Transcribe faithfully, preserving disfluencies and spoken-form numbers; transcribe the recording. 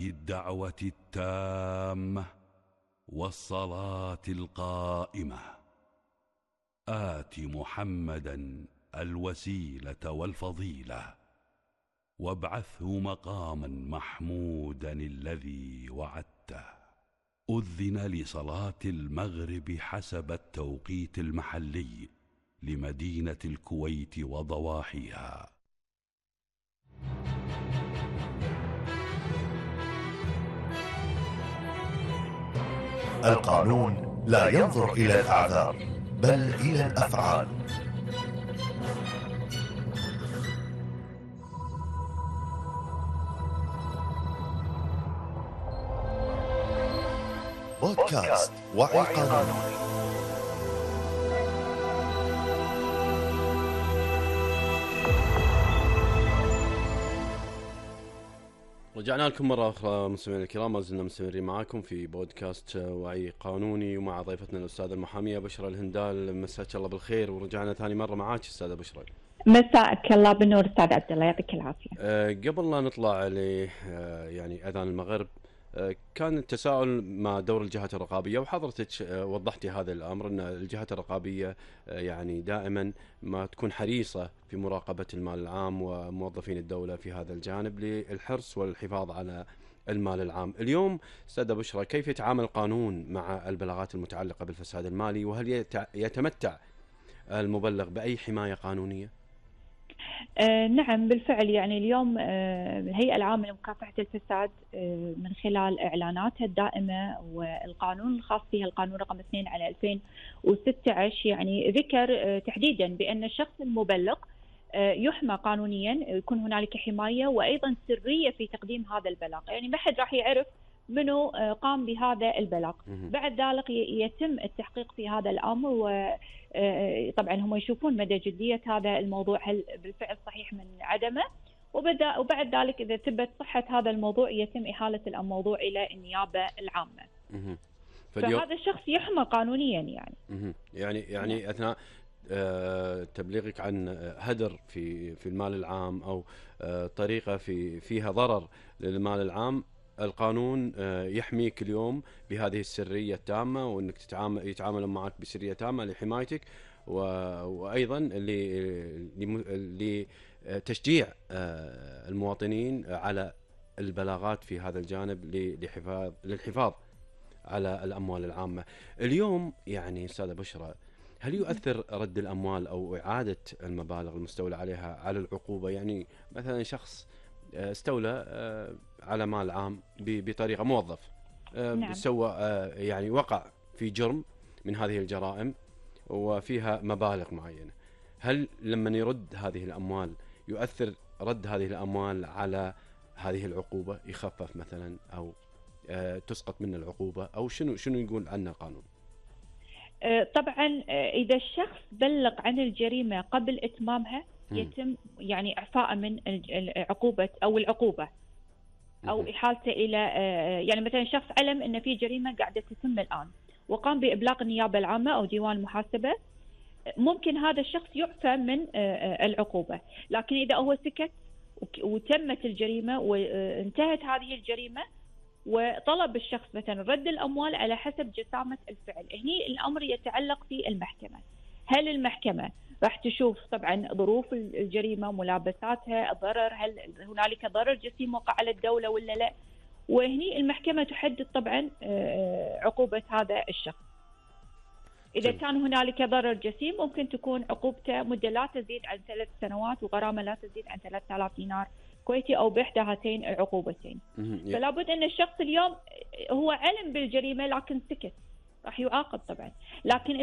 الدعوة التامة والصلاة القائمة آت محمدا الوسيلة والفضيلة وابعثه مقاما محمودا الذي وعدته. أذن لصلاة المغرب حسب التوقيت المحلي لمدينة الكويت وضواحيها. القانون لا ينظر إلى الأعذار بل إلى الأفعال. بودكاست وعي قانوني. رجعنا لكم مرة أخرى مستمعينا الكرام، ما زلنا مستمرين معاكم في بودكاست وعي قانوني ومع ضيفتنا الأستاذة المحامية بشرى الهندال. مساك الله بالخير ورجعنا ثاني مرة معاك أستاذة بشرى. مساك الله بالنور أستاذ عبد الله، يعطيك العافية. أه قبل لا نطلع ل أه يعني أذان المغرب، أه كان التساؤل مع دور الجهات الرقابية، وحضرتك أه وضحتي هذا الأمر أن الجهات الرقابية أه يعني دائما ما تكون حريصة في مراقبة المال العام وموظفين الدولة في هذا الجانب للحرص والحفاظ على المال العام. اليوم أستاذة بشرى، كيف يتعامل القانون مع البلاغات المتعلقة بالفساد المالي، وهل يتمتع المبلغ بأي حماية قانونية؟ آه نعم بالفعل، يعني اليوم آه الهيئة العامة لمكافحة الفساد آه من خلال إعلاناتها الدائمة والقانون الخاص فيها القانون رقم اثنين على ألفين وستة عشر يعني ذكر آه تحديدا بأن الشخص المبلغ آه يحمى قانونيا، يكون هنالك حماية وأيضا سرية في تقديم هذا البلاغ، يعني ما حد راح يعرف منو قام بهذا البلاغ. بعد ذلك يتم التحقيق في هذا الأمر، وطبعا هم يشوفون مدى جدية هذا الموضوع، هل بالفعل صحيح من عدمه، وبعد ذلك إذا ثبت صحة هذا الموضوع يتم إحالة الموضوع إلى النيابة العامة. فهذا الشخص يحمى قانونيا يعني. يعني يعني أثناء تبليغك عن هدر في في المال العام أو طريقة في فيها ضرر للمال العام، القانون يحميك اليوم بهذه السرية التامة، وأنك تتعامل يتعامل معك بسرية تامة لحمايتك، وأيضا لتشجيع المواطنين على البلاغات في هذا الجانب للحفاظ للحفاظ على الأموال العامة. اليوم يعني أستاذة بشرى، هل يؤثر رد الأموال أو إعادة المبالغ المستولى عليها على العقوبة؟ يعني مثلا شخص استولى على مال عام بطريقة موظف، نعم. سوى يعني وقع في جرم من هذه الجرائم وفيها مبالغ معينة، هل لما يرد هذه الأموال يؤثر رد هذه الأموال على هذه العقوبة، يخفف مثلا أو تسقط من العقوبة، أو شنو شنو يقول عنه القانون؟ طبعا إذا الشخص بلغ عن الجريمة قبل إتمامها يتم يعني إعفاء من العقوبة أو العقوبة أو إحالته إلى، يعني مثلا شخص علم أن في جريمة قاعدة تتم الآن وقام بإبلاغ النيابة العامة أو ديوان المحاسبة، ممكن هذا الشخص يعفى من العقوبة. لكن إذا هو سكت وتمت الجريمة وانتهت هذه الجريمة وطلب الشخص مثلا رد الأموال على حسب جسامة الفعل، هني الأمر يتعلق في المحكمة. هل المحكمة راح تشوف طبعا ظروف الجريمة، ملابساتها، ضرر، هل هنالك ضرر جسيم وقع على الدولة ولا لا، وهني المحكمة تحدد طبعا عقوبة هذا الشخص. إذا كان هنالك ضرر جسيم ممكن تكون عقوبته مدة لا تزيد عن ثلاث سنوات وغرامة لا تزيد عن ثلاثة آلاف دينار كويتي أو بإحدى هاتين العقوبتين. فلا بد أن الشخص اليوم هو علم بالجريمة لكن سكت، راح يعاقب طبعا. لكن